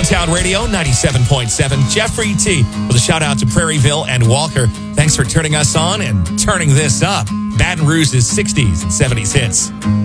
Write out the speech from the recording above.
Downtown Radio, 97.7. Jeffrey T. with a shout out to Prairieville and Walker. Thanks for turning us on and turning this up. Baton Rouge's 60s and 70s hits.